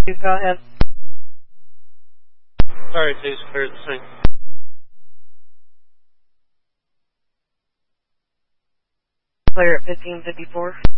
Go ahead. Sorry, please clear the thing. Clear at 1554.